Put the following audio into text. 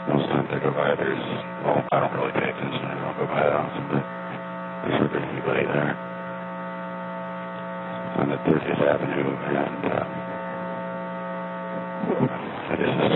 most times I go by, well, I don't really pay attention. I don't go by it often, but there's hardly anybody there. On the 30th Avenue, and I guess this